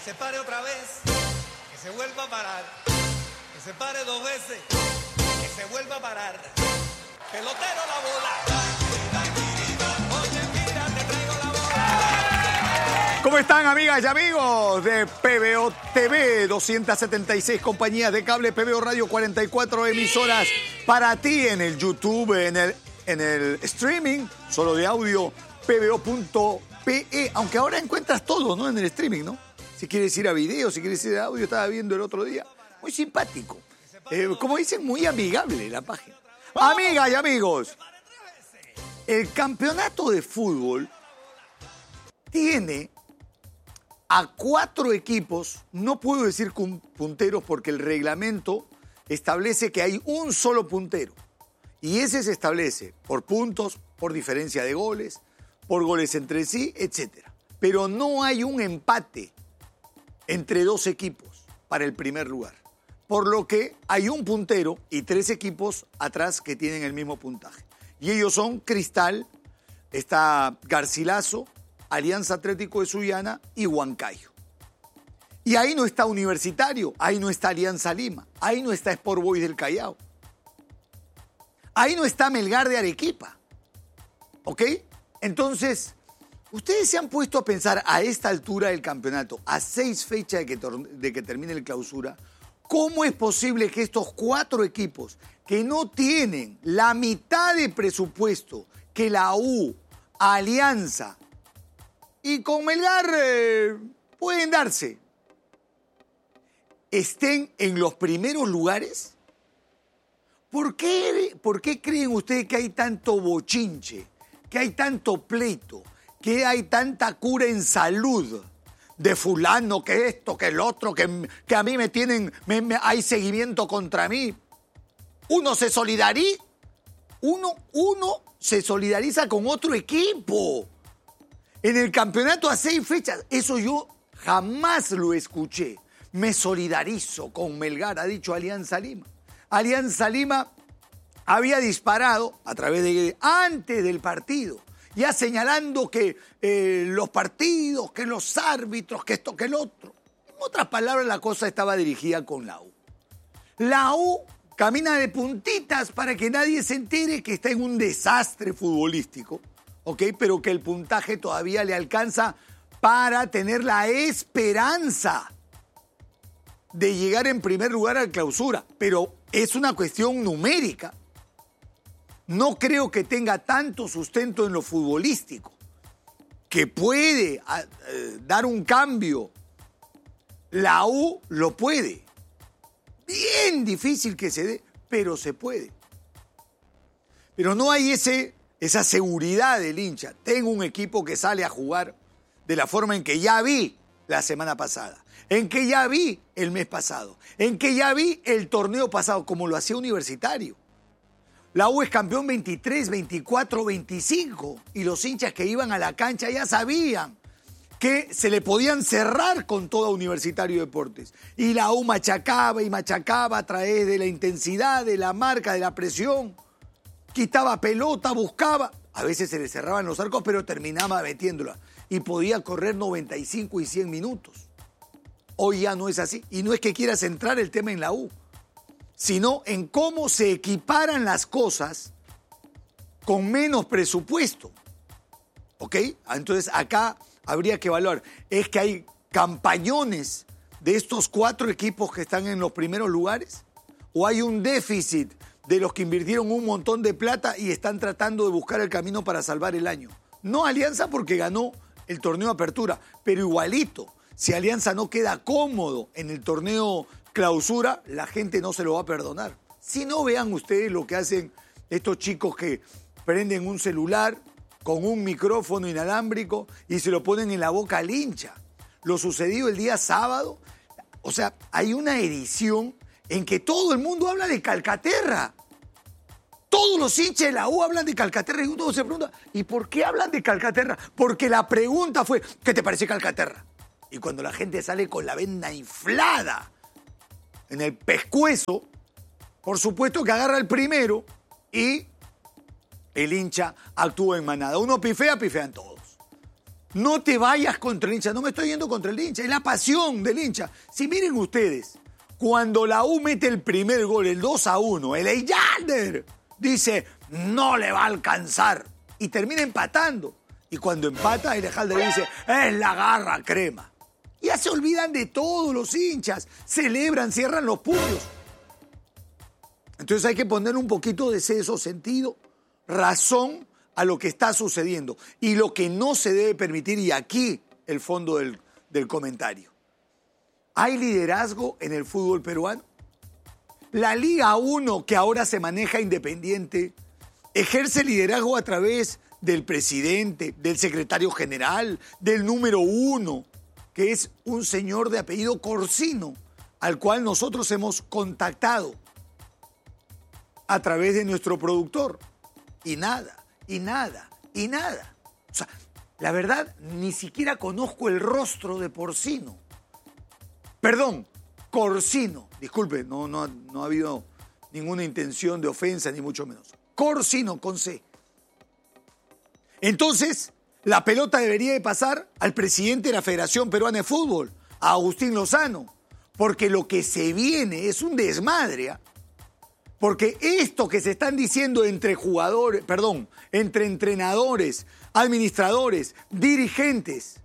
se pare otra vez, que se vuelva a parar, que se pare 2 veces, que se vuelva a parar. Pelotero la bola. Oye, mira, te traigo la bola. ¿Cómo están, amigas y amigos de PBO TV? 276 compañías de cable, PBO Radio, 44 emisoras para ti en el YouTube, en el streaming, solo de audio, pbo.pe. Aunque ahora encuentras todo, ¿no? En el streaming, ¿no? Si quieres ir a video, si quieres ir a audio, estaba viendo el otro día. Muy simpático. Como dicen, muy amigable la página. Amigas y amigos, el campeonato de fútbol tiene a 4 equipos, no puedo decir punteros porque el reglamento establece que hay un solo puntero. Y ese se establece por puntos, por diferencia de goles, por goles entre sí, etc. Pero no hay un empate entre 2 equipos para el primer lugar. Por lo que hay un puntero y 3 equipos atrás que tienen el mismo puntaje. Y ellos son Cristal, está Garcilaso, Alianza Atlético de Sullana y Huancayo. Y ahí no está Universitario, ahí no está Alianza Lima, ahí no está Sport Boys del Callao. Ahí no está Melgar de Arequipa. ¿Ok? Entonces, ustedes se han puesto a pensar a esta altura del campeonato, a 6 fechas de que termine el clausura, ¿cómo es posible que estos 4 equipos que no tienen la mitad de presupuesto que la U, Alianza y con Melgar pueden darse, estén en los primeros lugares? ¿Por qué creen ustedes que hay tanto bochinche, que hay tanto pleito, que hay tanta cura en salud de fulano, que esto, que el otro, que a mí me tienen, hay seguimiento contra mí? Uno se solidariza con otro equipo. En el campeonato a 6 fechas, eso yo jamás lo escuché. Me solidarizo con Melgar, ha dicho Alianza Lima. Alianza Lima había disparado a través de antes del partido, ya señalando que los partidos, que los árbitros, que esto, que el otro. En otras palabras, la cosa estaba dirigida con la U. La U camina de puntitas para que nadie se entere que está en un desastre futbolístico, ¿ok? Pero que el puntaje todavía le alcanza para tener la esperanza de llegar en primer lugar a la clausura. Pero es una cuestión numérica. No creo que tenga tanto sustento en lo futbolístico, que puede dar un cambio. La U lo puede. Bien difícil que se dé, pero se puede. Pero no hay esa seguridad del hincha. Tengo un equipo que sale a jugar de la forma en que ya vi la semana pasada, en que ya vi el mes pasado, en que ya vi el torneo pasado, como lo hacía Universitario. La U es campeón 23, 24, 25 y los hinchas que iban a la cancha ya sabían que se le podían cerrar con todo Universitario Deportes. Y la U machacaba y machacaba a través de la intensidad, de la marca, de la presión. Quitaba pelota, buscaba. A veces se le cerraban los arcos, pero terminaba metiéndola. Y podía correr 95 y 100 minutos. Hoy ya no es así. Y no es que quiera centrar el tema en la U, sino en cómo se equiparan las cosas con menos presupuesto. ¿Ok? Entonces acá habría que evaluar. ¿Es que hay campañones de estos 4 equipos que están en los primeros lugares? ¿O hay un déficit de los que invirtieron un montón de plata y están tratando de buscar el camino para salvar el año? No Alianza, porque ganó el torneo Apertura, pero igualito. Si Alianza no queda cómodo en el torneo Clausura, la gente no se lo va a perdonar. Si no, vean ustedes lo que hacen estos chicos que prenden un celular con un micrófono inalámbrico y se lo ponen en la boca al hincha. Lo sucedido el día sábado, o sea, hay una edición en que todo el mundo habla de Calcaterra. Todos los hinchas de la U hablan de Calcaterra y uno se pregunta, ¿y por qué hablan de Calcaterra? Porque la pregunta fue, ¿qué te parece Calcaterra? Y cuando la gente sale con la venda inflada en el pescuezo, por supuesto que agarra el primero y el hincha actúa en manada. Uno pifea, pifean todos. No te vayas contra el hincha. No me estoy yendo contra el hincha. Es la pasión del hincha. Si miren ustedes, cuando la U mete el primer gol, el 2-1, el Eyander dice, no le va a alcanzar. Y termina empatando. Y cuando empata, el Eyander dice, es la garra crema. Ya se olvidan de todos los hinchas. Celebran, cierran los puños. Entonces hay que poner un poquito de seso, sentido, razón a lo que está sucediendo. Y lo que no se debe permitir, y aquí el fondo del comentario. ¿Hay liderazgo en el fútbol peruano? La Liga 1, que ahora se maneja independiente, ejerce liderazgo a través del presidente, del secretario general, del número 1, que es un señor de apellido Corsino, al cual nosotros hemos contactado a través de nuestro productor. Y nada. O sea, la verdad, ni siquiera conozco el rostro de Porcino. Perdón, Corsino. Disculpe, no ha habido ninguna intención de ofensa, ni mucho menos. Corsino, con C. Entonces, la pelota debería de pasar al presidente de la Federación Peruana de Fútbol, a Agustín Lozano, porque lo que se viene es un desmadre, ¿eh? Porque esto que se están diciendo entre entrenadores, administradores, dirigentes,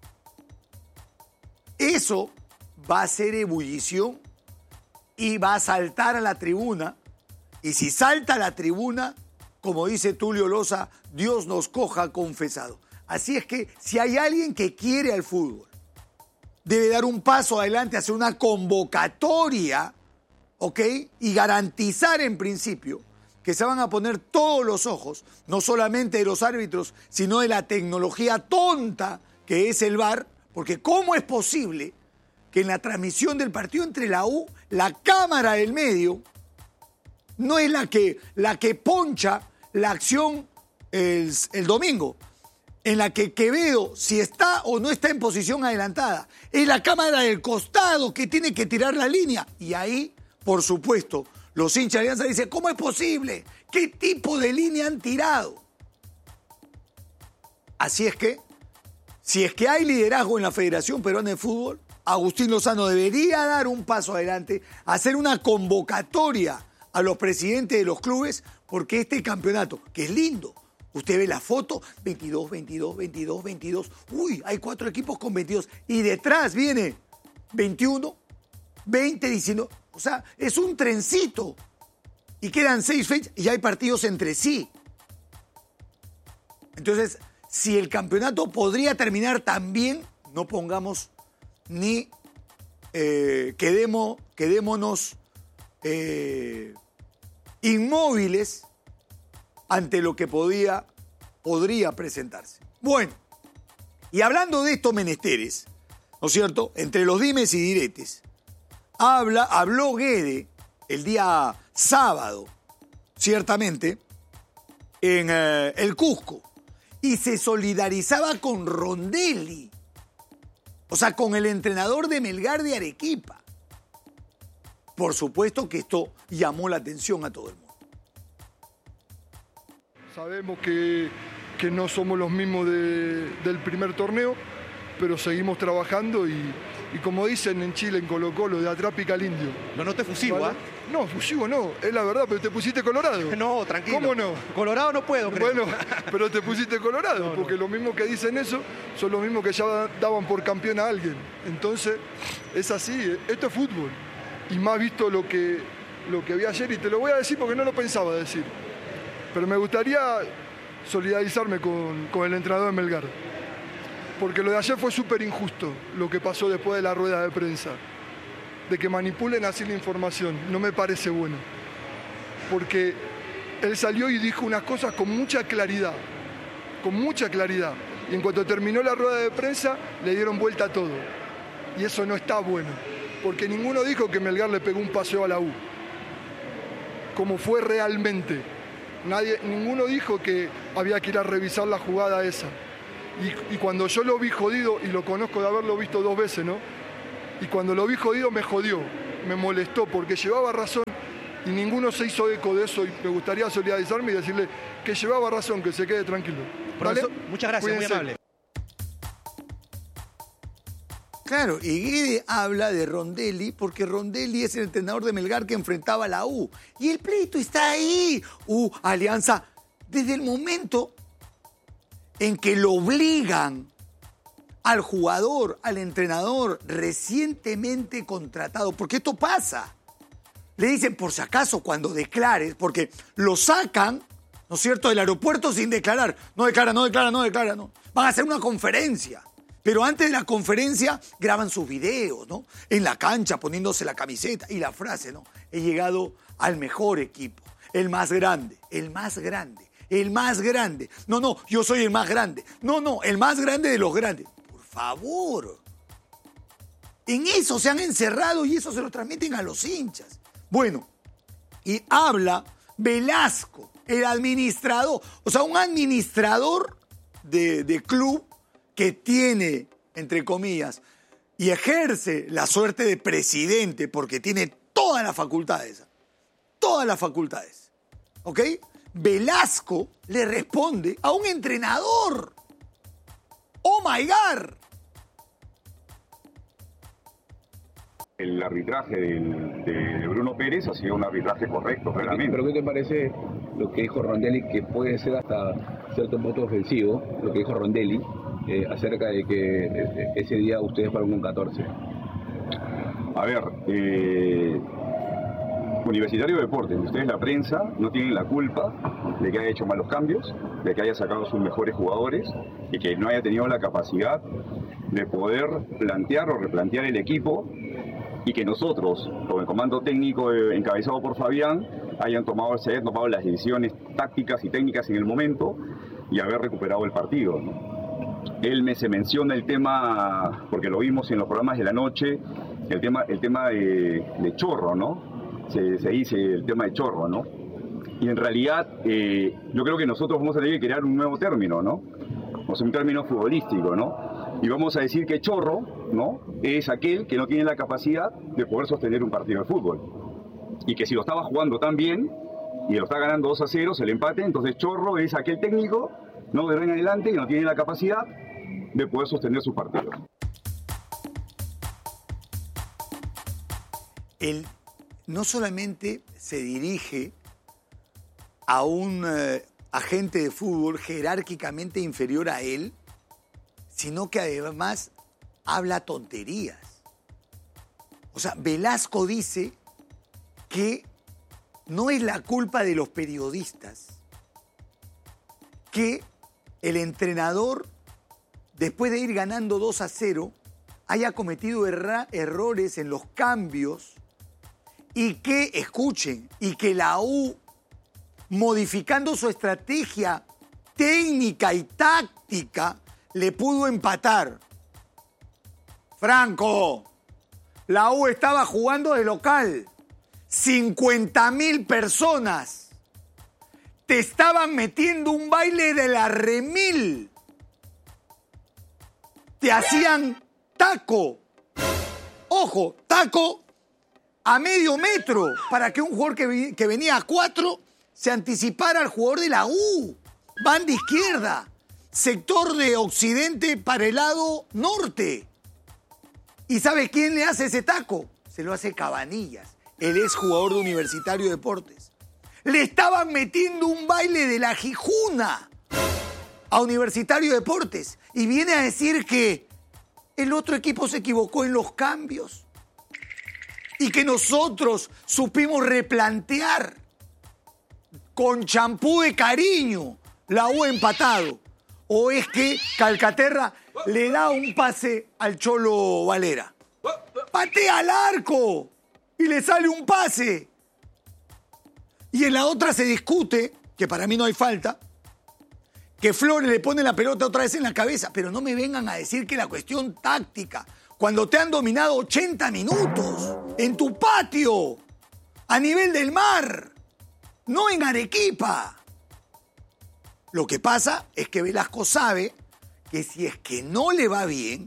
eso va a ser ebullición y va a saltar a la tribuna. Y si salta a la tribuna, como dice Tulio Loza, Dios nos coja confesado. Así es que si hay alguien que quiere al fútbol, debe dar un paso adelante, hacer una convocatoria, ¿ok? Y garantizar en principio que se van a poner todos los ojos, no solamente de los árbitros, sino de la tecnología tonta que es el VAR, porque ¿cómo es posible que en la transmisión del partido entre la U, la cámara del medio no es la que poncha la acción el domingo, en la que Quevedo, si está o no está en posición adelantada, es la cámara del costado que tiene que tirar la línea? Y ahí, por supuesto, los hinchas de Alianza dicen, ¿cómo es posible? ¿Qué tipo de línea han tirado? Así es que, si es que hay liderazgo en la Federación Peruana de Fútbol, Agustín Lozano debería dar un paso adelante, hacer una convocatoria a los presidentes de los clubes, porque este campeonato, que es lindo, usted ve la foto, 22, 22, 22, 22, uy, hay 4 equipos con 22, y detrás viene 21, 20, 19, o sea, es un trencito, y quedan 6 fechas, y hay partidos entre sí. Entonces, si el campeonato podría terminar tan bien, no pongamos ni quedémonos inmóviles ante lo que podría presentarse. Bueno, y hablando de estos menesteres, ¿no es cierto? Entre los dimes y diretes, habló Guede el día sábado, ciertamente, en el Cusco, y se solidarizaba con Rondelli, o sea, con el entrenador de Melgar de Arequipa. Por supuesto que esto llamó la atención a todo el mundo. Sabemos que no somos los mismos del primer torneo, pero seguimos trabajando y como dicen en Chile, en Colo-Colo, de atrás pica el indio. No noté fusivo, ¿ah? ¿Vale? No, fusivo no, es la verdad, pero te pusiste colorado. No, tranquilo. ¿Cómo no? Colorado no puedo, creo. Bueno, pero te pusiste colorado, porque los mismos que dicen eso son los mismos que ya daban por campeón a alguien. Entonces, es así, esto es fútbol. Y más visto lo que vi ayer, y te lo voy a decir porque no lo pensaba decir. Pero me gustaría solidarizarme con el entrenador de Melgar. Porque lo de ayer fue súper injusto, lo que pasó después de la rueda de prensa. De que manipulen así la información, no me parece bueno. Porque él salió y dijo unas cosas con mucha claridad. Con mucha claridad. Y en cuanto terminó la rueda de prensa, le dieron vuelta a todo. Y eso no está bueno. Porque ninguno dijo que Melgar le pegó un paseo a la U. Como fue realmente. Ninguno dijo que había que ir a revisar la jugada esa. Y cuando yo lo vi jodido, y lo conozco de haberlo visto 2 veces, ¿no? Y cuando lo vi jodido me jodió, me molestó, porque llevaba razón y ninguno se hizo eco de eso, y me gustaría solidarizarme y decirle que llevaba razón, que se quede tranquilo. Profesor, muchas gracias, Cuídense. muy amable. Claro, y Guede habla de Rondelli porque Rondelli es el entrenador de Melgar que enfrentaba a la U. Y el pleito está ahí. Alianza, desde el momento en que lo obligan al jugador, al entrenador recientemente contratado, porque esto pasa. Le dicen, por si acaso, cuando declares, porque lo sacan, ¿no es cierto?, del aeropuerto sin declarar. No declara. Van a hacer una conferencia. Pero antes de la conferencia graban sus videos, ¿no? En la cancha, poniéndose la camiseta y la frase, ¿no? He llegado al mejor equipo, el más grande. No, yo soy el más grande. No, el más grande de los grandes. Por favor. En eso se han encerrado y eso se lo transmiten a los hinchas. Bueno, y habla Velasco, el administrador. O sea, un administrador de club que tiene, entre comillas, y ejerce la suerte de presidente porque tiene todas las facultades. ¿Ok? Velasco le responde a un entrenador. ¡Oh, my God! El arbitraje de Bruno Pérez ha sido un arbitraje correcto, claramente. ¿Pero qué te parece lo que dijo Rondelli, que puede ser hasta cierto punto ofensivo, lo que dijo Rondelli, acerca de que ese día ustedes fueron con 14? A ver, Universitario de Deportes, ustedes la prensa no tienen la culpa de que haya hecho malos cambios, de que haya sacado sus mejores jugadores y que no haya tenido la capacidad de poder plantear o replantear el equipo y que nosotros, con el comando técnico encabezado por Fabián, se hayan tomado las decisiones tácticas y técnicas en el momento y haber recuperado el partido, ¿no? Se menciona el tema, porque lo vimos en los programas de la noche, el tema de Chorro, ¿no? Se dice el tema de Chorro, ¿no? Y en realidad yo creo que nosotros vamos a tener que crear un nuevo término, ¿no? O sea, un término futbolístico, ¿no? Y vamos a decir que Chorro, ¿no?, es aquel que no tiene la capacidad de poder sostener un partido de fútbol. Y que si lo estaba jugando tan bien y lo está ganando 2-0, el empate, entonces Chorro es aquel técnico, ¿no?, de ahora en adelante que no tiene la capacidad de poder sostener sus partidos. Él no solamente se dirige a un agente de fútbol jerárquicamente inferior a él, sino que además habla tonterías. O sea, Velasco dice que no es la culpa de los periodistas que el entrenador, después de ir ganando 2-0, haya cometido errores en los cambios y que, escuchen, y que la U, modificando su estrategia técnica y táctica, le pudo empatar. Franco, la U estaba jugando de local. 50.000 personas. Te estaban metiendo un baile de la remil. Te hacían taco. Ojo, taco a medio metro para que un jugador que venía a 4 se anticipara al jugador de la U. Banda izquierda. Sector de occidente para el lado norte. ¿Y sabe quién le hace ese taco? Se lo hace Cabanillas. Él es jugador de Universitario de Deportes. Le estaban metiendo un baile de la Jijuna a Universitario de Deportes. Y viene a decir que el otro equipo se equivocó en los cambios. Y que nosotros supimos replantear con champú de cariño la U empatado. ¿O es que Calcaterra le da un pase al Cholo Valera? ¡Patea al arco! Y le sale un pase. Y en la otra se discute, que para mí no hay falta, que Flores le pone la pelota otra vez en la cabeza. Pero no me vengan a decir que la cuestión táctica, cuando te han dominado 80 minutos en tu patio, a nivel del mar, no en Arequipa. Lo que pasa es que Velasco sabe que si es que no le va bien,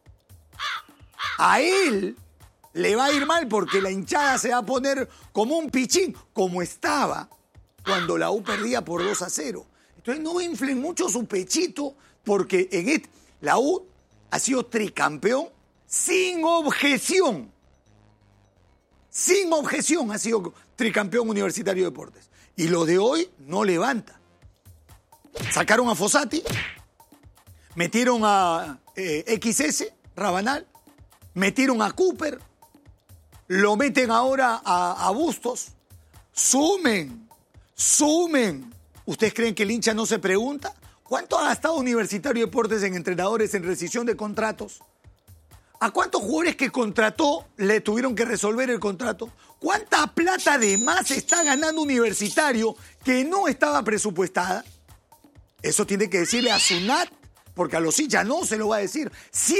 a él le va a ir mal porque la hinchada se va a poner como un pichín, como estaba cuando la U perdía por 2-0. Entonces no inflen mucho su pechito porque la U ha sido tricampeón sin objeción. Sin objeción ha sido tricampeón Universitario de Deportes. Y lo de hoy no levanta. Sacaron a Fossati, metieron a XS, Rabanal, metieron a Cooper, lo meten ahora a Bustos. Sumen. ¿Ustedes creen que el hincha no se pregunta? ¿Cuánto ha gastado Universitario de Deportes en entrenadores, en rescisión de contratos? ¿A cuántos jugadores que contrató le tuvieron que resolver el contrato? ¿Cuánta plata de más está ganando Universitario que no estaba presupuestada? Eso tiene que decirle a Sunat, porque a los hinchas no se lo va a decir.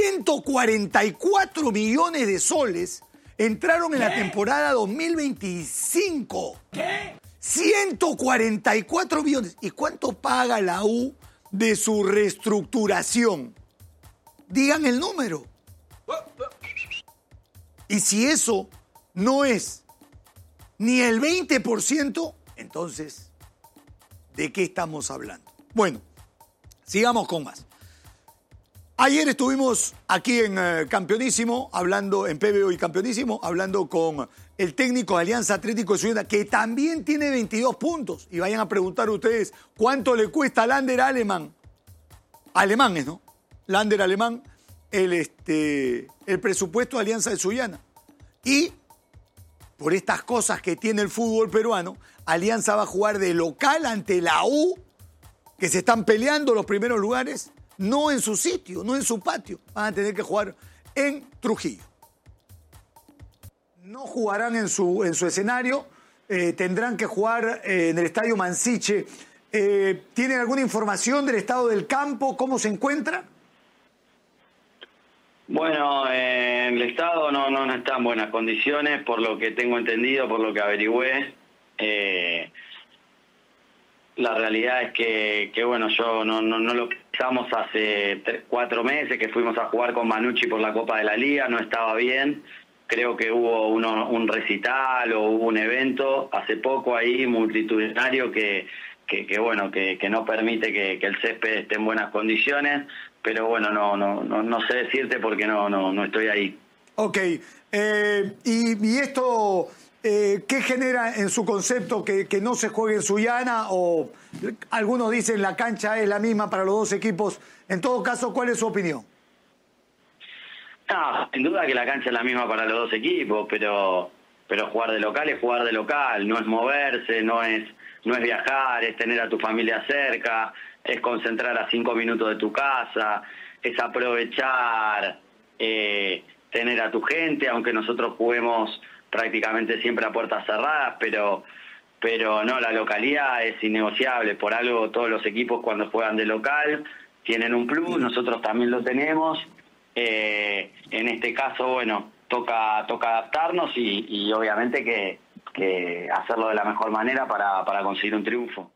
144 millones de soles entraron en la temporada 2025. ¿Qué? 144 millones. ¿Y cuánto paga la U de su reestructuración? Digan el número. Y si eso no es ni el 20%, entonces, ¿de qué estamos hablando? Bueno, sigamos con más. Ayer estuvimos aquí en Campeonísimo, hablando en PBO y Campeonísimo, hablando con el técnico de Alianza Atlético de Sullana, que también tiene 22 puntos. Y vayan a preguntar ustedes cuánto le cuesta a Lander Alemán. Alemanes, ¿no? Lander Alemán, el presupuesto de Alianza de Sullana. Y por estas cosas que tiene el fútbol peruano, Alianza va a jugar de local ante la U, que se están peleando los primeros lugares, no en su sitio, no en su patio. Van a tener que jugar en Trujillo. No jugarán en su escenario, tendrán que jugar en el Estadio Mansiche. ¿Tienen alguna información del estado del campo? ¿Cómo se encuentra? Bueno, el estado no está en buenas condiciones, por lo que tengo entendido, por lo que averigüé. La realidad es que bueno, yo no lo pensamos hace 4 meses, que fuimos a jugar con Manucci por la Copa de la Liga, no estaba bien. Creo que hubo un recital o hubo un evento hace poco ahí multitudinario que no permite que el césped esté en buenas condiciones, pero bueno, no sé decirte porque no estoy ahí. Ok, y esto, ¿qué genera en su concepto que no se juegue en Sullana? O algunos dicen la cancha es la misma para los dos equipos. En todo caso, ¿cuál es su opinión? No, sin duda que la cancha es la misma para los dos equipos, pero jugar de local es jugar de local, no es moverse, no es viajar, es tener a tu familia cerca, es concentrar a 5 minutos de tu casa, es aprovechar, tener a tu gente, aunque nosotros juguemos prácticamente siempre a puertas cerradas, pero no, la localidad es innegociable. Por algo todos los equipos cuando juegan de local tienen un plus, nosotros también lo tenemos. En este caso, bueno, toca adaptarnos y obviamente que hacerlo de la mejor manera para conseguir un triunfo.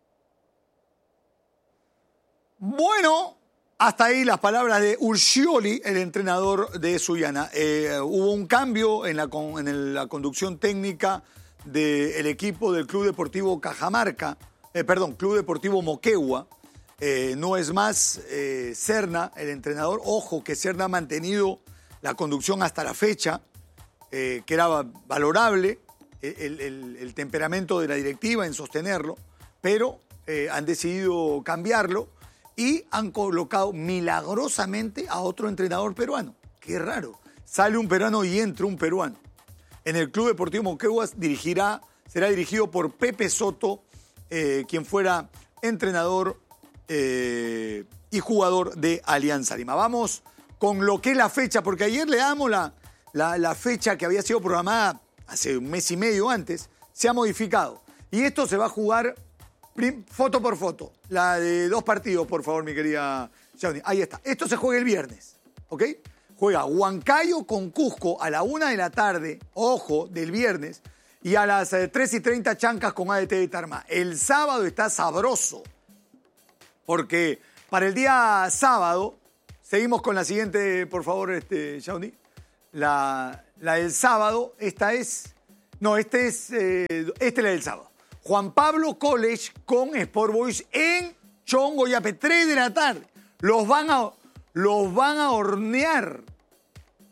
Bueno, hasta ahí las palabras de Urscioli, el entrenador de Sullana. Hubo un cambio en la conducción técnica del equipo del Club Deportivo Cajamarca, Club Deportivo Moquegua. No es más Serna, el entrenador. Ojo que Serna ha mantenido la conducción hasta la fecha, que era valorable el temperamento de la directiva en sostenerlo, pero han decidido cambiarlo y han colocado milagrosamente a otro entrenador peruano. Qué raro. Sale un peruano y entra un peruano. En el Club Deportivo Moquegua será dirigido por Pepe Soto, quien fuera entrenador y jugador de Alianza Lima. Vamos con lo que es la fecha, porque ayer le damos la fecha que había sido programada hace un mes y medio antes, se ha modificado. Y esto se va a jugar foto por foto. La de 2 partidos, por favor, mi querida Shawnee. Ahí está. Esto se juega el viernes, ¿ok? Juega Huancayo con Cusco a la 1 de la tarde, ojo, del viernes, y a las 3:30 Chancas con ADT de Tarma. El sábado está sabroso, porque para el día sábado, seguimos con la siguiente, por favor, Shawnee. La del sábado, esta es la del sábado. Juan Pablo College con Sport Boys en Chongoyape, 3 de la tarde. Los van a hornear.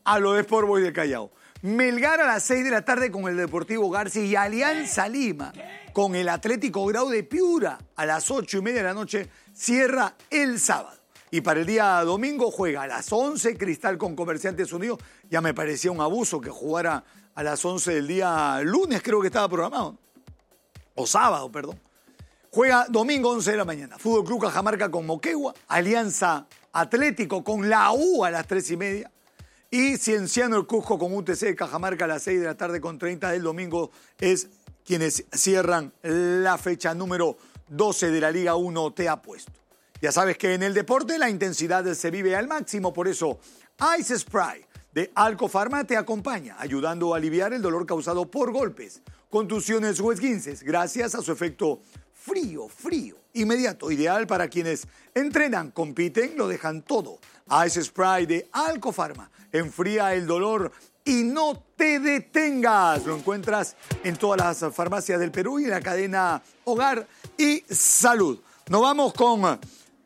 a lo de Sport Boys del Callao. Melgar a las 6 de la tarde con el Deportivo García y Alianza Lima con el Atlético Grau de Piura a las 8:30 de la noche cierra el sábado. Y para el día domingo juega a las 11 Cristal con Comerciantes Unidos. Ya me parecía un abuso que jugara a las 11 del día lunes, creo que estaba programado. O sábado, perdón. Juega domingo 11 de la mañana. Fútbol Club Cajamarca con Moquegua. Alianza Atlético con la U a las 3:30. Y Cienciano el Cusco con UTC de Cajamarca a las 6 de la tarde con 30 del domingo es quienes cierran la fecha número 12 de la Liga 1 Te Apuesto. Ya sabes que en el deporte la intensidad se vive al máximo, por eso Ice Spray de Alcofarma te acompaña, ayudando a aliviar el dolor causado por golpes, contusiones o esguinces, gracias a su efecto frío, inmediato, ideal para quienes entrenan, compiten, lo dejan todo. Ice Spray de Alcofarma enfría el dolor y no te detengas. Lo encuentras en todas las farmacias del Perú y en la cadena Hogar y Salud. Nos vamos con...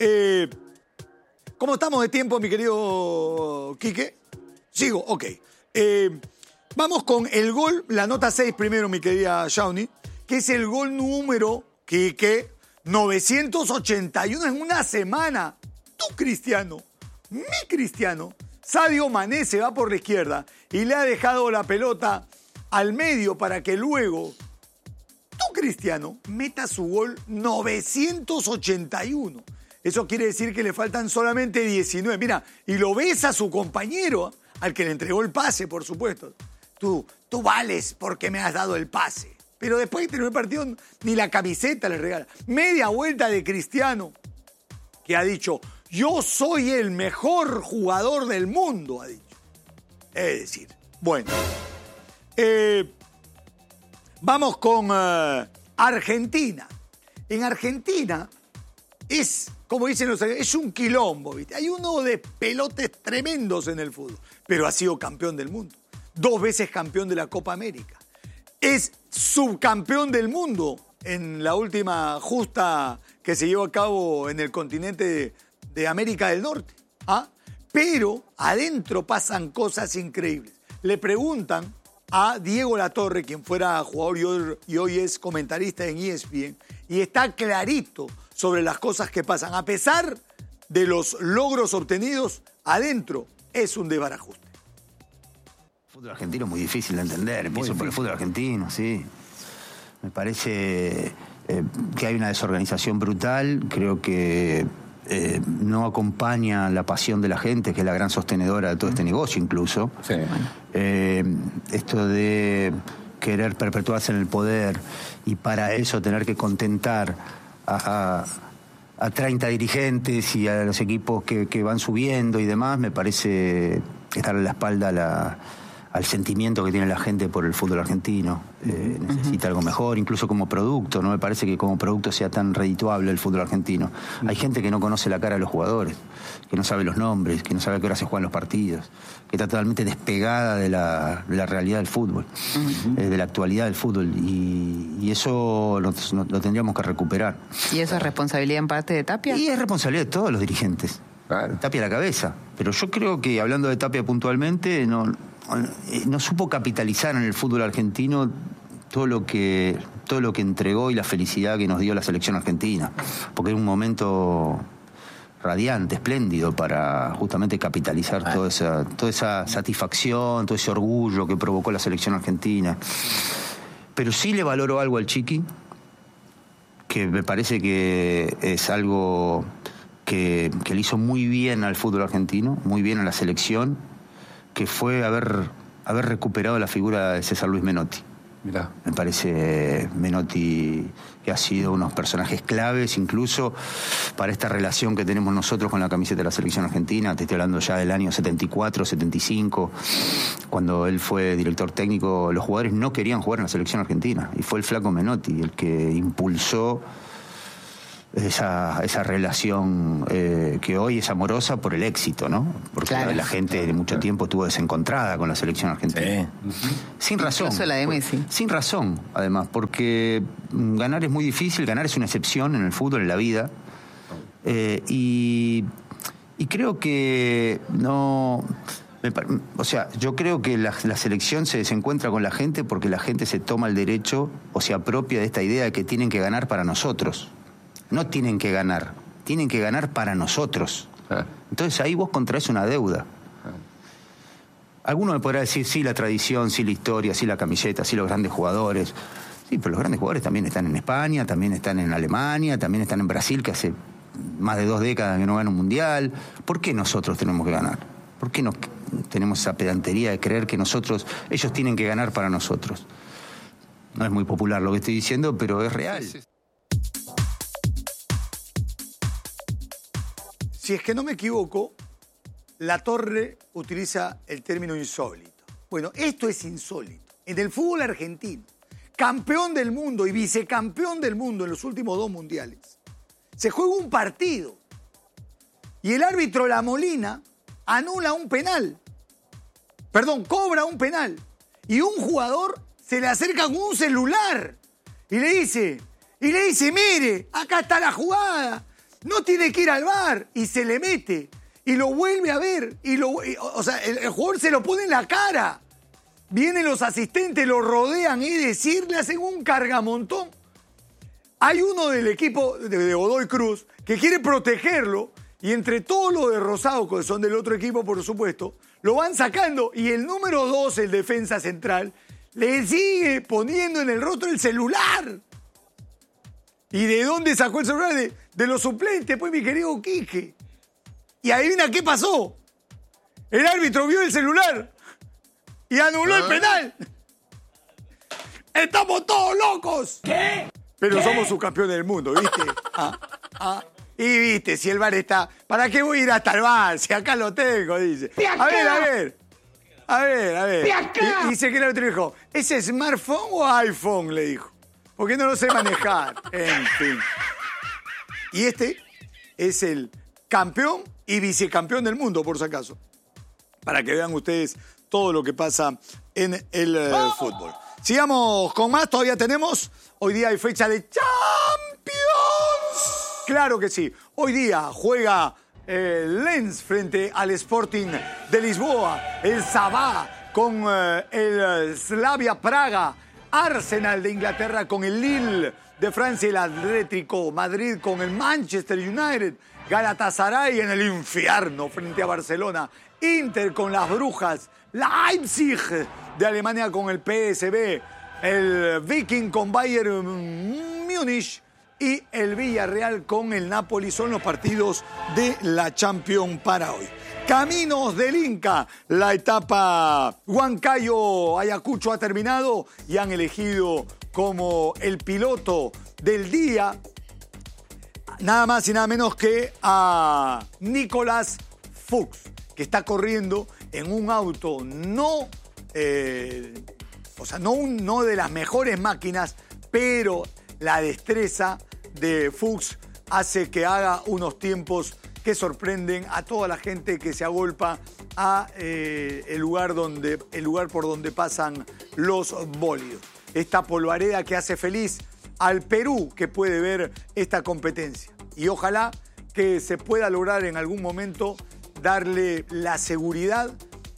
¿Cómo estamos de tiempo, mi querido Quique? Sigo, ok. Vamos con el gol, la nota 6 primero, mi querida Shawnee, que es el gol número, Quique, 981 en una semana. Tu Cristiano, mi Cristiano, Sadio Mané se va por la izquierda y le ha dejado la pelota al medio para que luego tu Cristiano meta su gol 981. Eso quiere decir que le faltan solamente 19. Mira, y lo ves a su compañero, al que le entregó el pase, por supuesto. Tú vales porque me has dado el pase. Pero después de terminar el partido, ni la camiseta le regala. Media vuelta de Cristiano, que ha dicho, yo soy el mejor jugador del mundo, ha dicho. Es decir, bueno. Vamos con Argentina. En Argentina es, como dicen los argentinos, es un quilombo, ¿viste? Hay uno de pelotes tremendos en el fútbol, pero ha sido campeón del mundo. 2 veces campeón de la Copa América. Es subcampeón del mundo en la última justa que se llevó a cabo en el continente de América del Norte. ¿Ah? Pero adentro pasan cosas increíbles. Le preguntan a Diego Latorre, quien fuera jugador y hoy es comentarista en ESPN, y está clarito sobre las cosas que pasan. A pesar de los logros obtenidos, adentro es un desbarajuste. El fútbol argentino es muy difícil de entender. Empiezo por el fútbol argentino, sí. Me parece que hay una desorganización brutal. Creo que no acompaña la pasión de la gente, que es la gran sostenedora de todo este negocio incluso. Sí. Esto de querer perpetuarse en el poder y para eso tener que contentar a 30 dirigentes y a los equipos que van subiendo y demás, me parece darle la espalda al sentimiento que tiene la gente por el fútbol argentino. Necesita algo mejor, incluso como producto. No me parece que como producto sea tan redituable el fútbol argentino. Hay gente que no conoce la cara de los jugadores, que no sabe los nombres, que no sabe a qué hora se juegan los partidos, que está totalmente despegada de la realidad del fútbol, de la actualidad del fútbol. Y eso lo tendríamos que recuperar. ¿Y eso es responsabilidad en parte de Tapia? Y es responsabilidad de todos los dirigentes. Claro. Tapia a la cabeza. Pero yo creo que, hablando de Tapia puntualmente, no supo capitalizar en el fútbol argentino todo lo que entregó y la felicidad que nos dio la selección argentina, porque era un momento radiante, espléndido para justamente capitalizar toda esa satisfacción, todo ese orgullo que provocó la selección argentina. Pero sí le valoro algo al Chiqui, que me parece que es algo que le hizo muy bien al fútbol argentino, muy bien a la selección, que fue haber recuperado la figura de César Luis Menotti. Mirá. Me parece Menotti que ha sido unos personajes claves incluso para esta relación que tenemos nosotros con la camiseta de la selección argentina. Te estoy hablando ya del año 74, 75, cuando él fue director técnico. Los jugadores no querían jugar en la selección argentina y fue el flaco Menotti el que impulsó esa relación que hoy es amorosa por el éxito, ¿no? Porque claro, la gente de mucho tiempo estuvo desencontrada con la selección argentina. Sí. Sin razón. Incluso la de Messi. Sin razón, además, porque ganar es muy difícil, ganar es una excepción en el fútbol, en la vida. Y creo que no O sea, yo creo que la selección se encuentra con la gente porque la gente se toma el derecho o se apropia de esta idea de que tienen que ganar para nosotros. No tienen que ganar para nosotros. Entonces ahí vos contraes una deuda. Alguno me podrá decir, sí, la tradición, sí, la historia, sí, la camiseta, sí, los grandes jugadores. Sí, pero los grandes jugadores también están en España, también están en Alemania, también están en Brasil, que hace más de 2 décadas que no gana un mundial. ¿Por qué nosotros tenemos que ganar? ¿Por qué tenemos esa pedantería de creer que ellos tienen que ganar para nosotros? No es muy popular lo que estoy diciendo, pero es real. Si es que no me equivoco, La Torre utiliza el término insólito. Bueno, esto es insólito. En el fútbol argentino, campeón del mundo y vicecampeón del mundo en los últimos 2 mundiales, se juega un partido y el árbitro La Molina anula un penal. Cobra un penal. Y un jugador se le acerca con un celular y le dice, mire, acá está la jugada, no tiene que ir al VAR. Y se le mete y lo vuelve a ver. El jugador se lo pone en la cara. Vienen los asistentes, lo rodean y le hacen un cargamontón. Hay uno del equipo de Godoy Cruz que quiere protegerlo y entre todos los de Rosado, que son del otro equipo, por supuesto, lo van sacando y el número 2, el defensa central, le sigue poniendo en el rostro el celular. ¿Y de dónde sacó el celular? De los suplentes, pues, mi querido Quique. Y adivina qué pasó. El árbitro vio el celular y anuló el penal. ¡Estamos todos locos! ¿Qué? Pero somos subcampeones del mundo, ¿viste? Y viste, si el VAR está... ¿Para qué voy a ir hasta el VAR? Si acá lo tengo, dice. A ver. Dice que el árbitro dijo, ¿es smartphone o iPhone? Le dijo. Porque no lo sé manejar. En fin. Y este es el campeón y vicecampeón del mundo, por si acaso. Para que vean ustedes todo lo que pasa en el fútbol. Sigamos con más, todavía tenemos. Hoy día hay fecha de Champions. Claro que sí. Hoy día juega el Lens frente al Sporting de Lisboa. El Sabah con el Slavia Praga. Arsenal de Inglaterra con el Lille de Francia. El Atlético Madrid con el Manchester United. Galatasaray en el infierno frente a Barcelona. Inter con las Brujas. Leipzig de Alemania con el PSV. El Viking con Bayern Múnich. Y el Villarreal con el Napoli. Son los partidos de la Champions para hoy. Caminos del Inca. La etapa Huancayo-Ayacucho ha terminado y han elegido como el piloto del día nada más y nada menos que a Nicolás Fuchs, que está corriendo en un auto no de las mejores máquinas, pero la destreza de Fuchs hace que haga unos tiempos que sorprenden a toda la gente que se agolpa a el lugar por donde pasan los bólidos. Esta polvareda que hace feliz al Perú que puede ver esta competencia. Y ojalá que se pueda lograr en algún momento darle la seguridad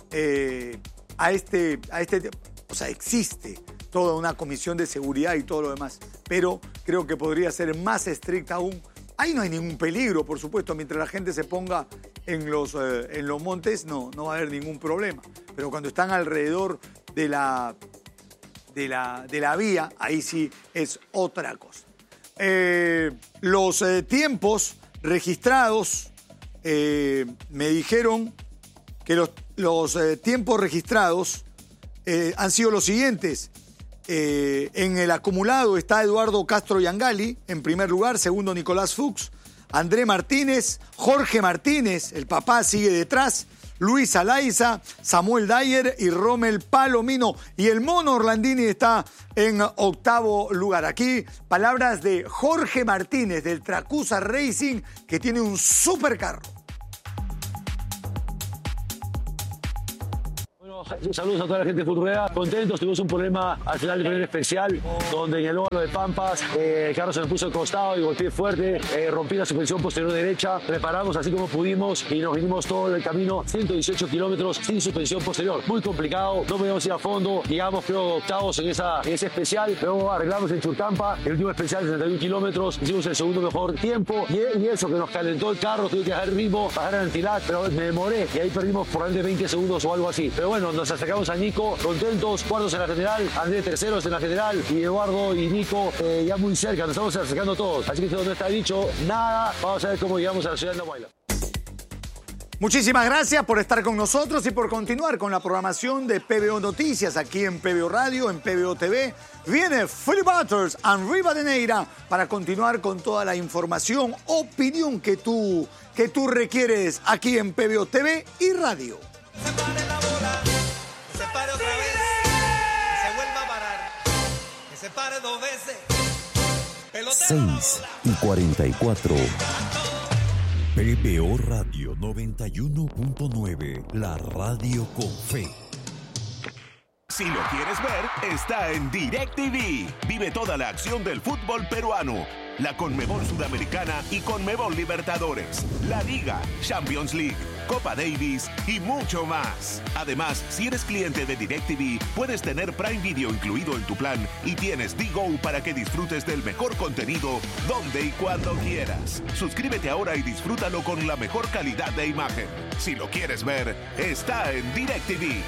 a este. O sea, existe toda una comisión de seguridad y todo lo demás, pero creo que podría ser más estricta aún. Ahí no hay ningún peligro, por supuesto, mientras la gente se ponga en los montes no va a haber ningún problema. Pero cuando están alrededor de la vía, ahí sí es otra cosa. Los tiempos registrados, me dijeron que los tiempos registrados han sido los siguientes. En el acumulado está Eduardo Castro Yangali en primer lugar, segundo Nicolás Fuchs, André Martínez, Jorge Martínez, el papá sigue detrás, Luis Alaiza, Samuel Dyer y Rommel Palomino. Y el Mono Orlandini está en octavo lugar. Aquí palabras de Jorge Martínez del Tracusa Racing, que tiene un supercarro. Saludos a toda la gente de Futbolera. Contentos, tuvimos un problema al final del primer especial, donde en el óvalo de Pampas, Carlos se nos puso al costado y golpeé fuerte, rompí la suspensión posterior derecha, preparamos así como pudimos y nos vinimos todo el camino, 118 kilómetros sin suspensión posterior. Muy complicado, no podíamos ir a fondo, llegamos creo octavos en ese especial, luego arreglamos en Churcampa, el último especial 61 kilómetros, hicimos el segundo mejor tiempo y eso que nos calentó el carro, tuve que dejar el ritmo, bajar el antilac, pero me demoré y ahí perdimos probablemente 20 segundos o algo así. Pero bueno, nos acercamos a Nico, contentos, cuartos en la general, Andrés terceros en la general y Eduardo y Nico ya muy cerca, nos estamos acercando todos. Así que todo no está dicho, nada, vamos a ver cómo llegamos a la ciudad de Andahuayla. Muchísimas gracias por estar con nosotros y por continuar con la programación de PBO Noticias aquí en PBO Radio, en PBO TV. Viene Philip Butters, Henri Badeneira para continuar con toda la información, opinión que tú requieres aquí en PBO TV y Radio. Se pare la bola, que se pare otra vez, que se vuelva a parar, que se pare 2 veces. 6:44. PBO Radio 91.9, la radio con fe. Si lo quieres ver, está en DirecTV. Vive toda la acción del fútbol peruano, la Conmebol Sudamericana y Conmebol Libertadores, la Liga, Champions League, Copa Davis y mucho más. Además, si eres cliente de DirecTV, puedes tener Prime Video incluido en tu plan y tienes D-Go para que disfrutes del mejor contenido donde y cuando quieras. Suscríbete ahora y disfrútalo con la mejor calidad de imagen. Si lo quieres ver, está en DirecTV.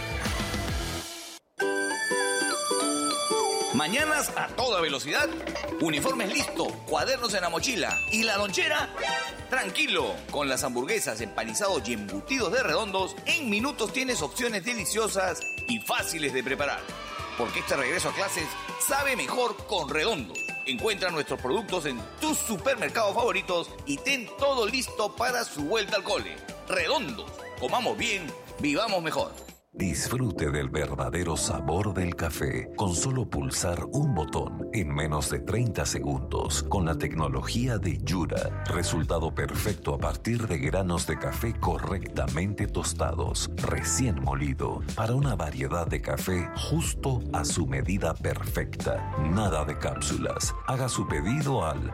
Mañanas a toda velocidad, uniformes listo, cuadernos en la mochila y la lonchera. Tranquilo, con las hamburguesas, empanizados y embutidos de Redondos, en minutos tienes opciones deliciosas y fáciles de preparar. Porque este regreso a clases sabe mejor con Redondos. Encuentra nuestros productos en tus supermercados favoritos y ten todo listo para su vuelta al cole. Redondos, comamos bien, vivamos mejor. Disfrute del verdadero sabor del café con solo pulsar un botón en menos de 30 segundos con la tecnología de Yura. Resultado perfecto a partir de granos de café correctamente tostados, recién molido, para una variedad de café justo a su medida perfecta. Nada de cápsulas. Haga su pedido al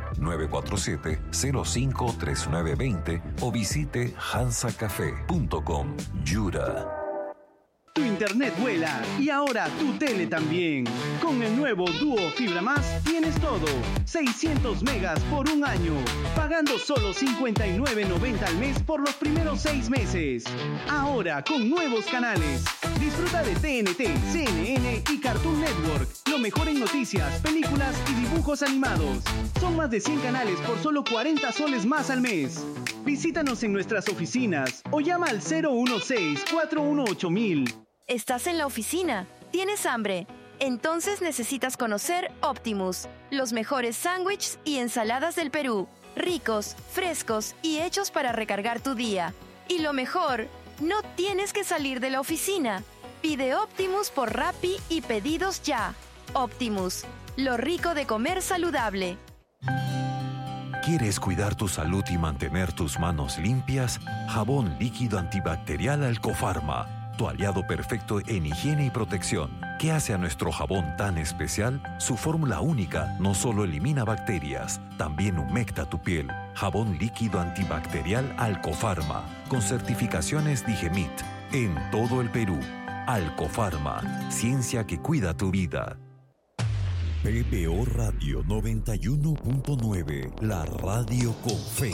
947-053920 o visite hansacafé.com. Yura. Tu internet vuela y ahora tu tele también. Con el nuevo Duo Fibra Más tienes todo. 600 megas por un año, pagando solo $59.90 al mes por los primeros 6 meses. Ahora con nuevos canales. Disfruta de TNT, CNN y Cartoon Network. Lo mejor en noticias, películas y dibujos animados. Son más de 100 canales por solo 40 soles más al mes. Visítanos en nuestras oficinas o llama al 016-418-1000. ¿Estás en la oficina? ¿Tienes hambre? Entonces necesitas conocer Optimus, los mejores sándwiches y ensaladas del Perú, ricos, frescos y hechos para recargar tu día. Y lo mejor, no tienes que salir de la oficina. Pide Optimus por Rappi y pedidos ya. Optimus, lo rico de comer saludable. ¿Quieres cuidar tu salud y mantener tus manos limpias? Jabón líquido antibacterial Alcofarma, tu aliado perfecto en higiene y protección. ¿Qué hace a nuestro jabón tan especial? Su fórmula única no solo elimina bacterias, también humecta tu piel. Jabón líquido antibacterial Alcofarma, con certificaciones Digemit, en todo el Perú. Alcofarma, ciencia que cuida tu vida. PBO Radio 91.9, la radio con fe.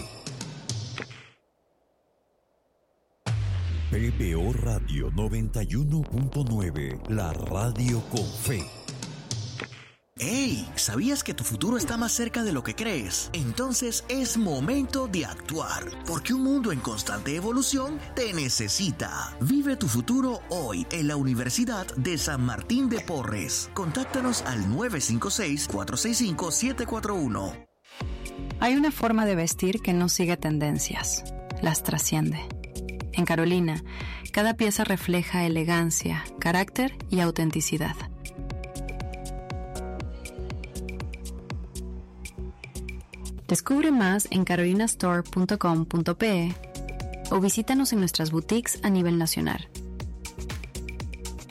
PBO Radio 91.9, la radio con fe. ¡Hey! ¿Sabías que tu futuro está más cerca de lo que crees? Entonces es momento de actuar, porque un mundo en constante evolución te necesita. Vive tu futuro hoy en la Universidad de San Martín de Porres. Contáctanos al 956-465-741. Hay una forma de vestir que no sigue tendencias, las trasciende. En Carolina, cada pieza refleja elegancia, carácter y autenticidad. Descubre más en carolinastore.com.pe o visítanos en nuestras boutiques a nivel nacional.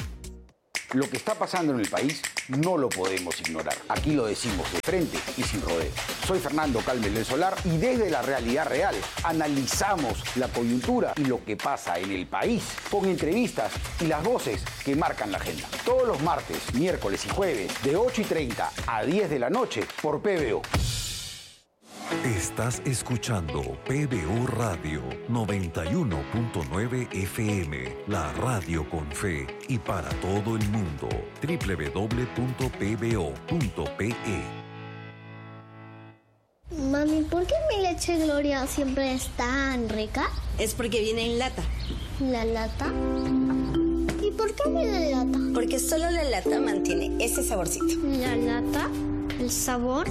Lo que está pasando en el país no lo podemos ignorar. Aquí lo decimos de frente y sin rodeos. Soy Fernando Calmes del Solar y desde la realidad real analizamos la coyuntura y lo que pasa en el país con entrevistas y las voces que marcan la agenda. Todos los martes, miércoles y jueves de 8:30 a 10 de la noche por PBO. Estás escuchando PBO Radio 91.9 FM, la radio con fe y para todo el mundo. www.pbo.pe. Mami, ¿por qué mi leche Gloria siempre es tan rica? Es porque viene en lata. ¿La lata? ¿Y por qué viene en lata? Porque solo la lata mantiene ese saborcito. ¿La lata? ¿El sabor?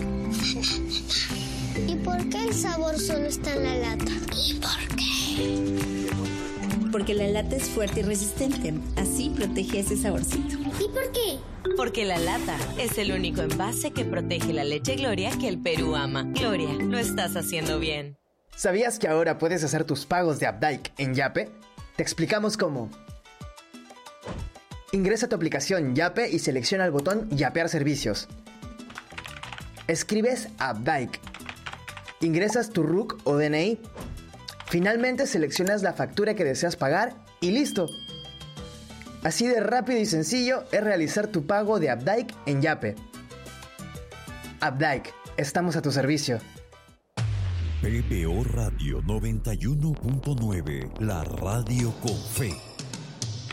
¿Y por qué el sabor solo está en la lata? ¿Y por qué? Porque la lata es fuerte y resistente. Así protege ese saborcito. ¿Y por qué? Porque la lata es el único envase que protege la leche Gloria que el Perú ama. Gloria, lo estás haciendo bien. ¿Sabías que ahora puedes hacer tus pagos de Updike en Yape? Te explicamos cómo. Ingresa a tu aplicación Yape y selecciona el botón Yapear servicios. Escribes Updike. Ingresas tu RUC o DNI. Finalmente seleccionas la factura que deseas pagar y ¡listo! Así de rápido y sencillo es realizar tu pago de Updike en Yape. Updike, estamos a tu servicio. PBO Radio 91.9, la radio con fe.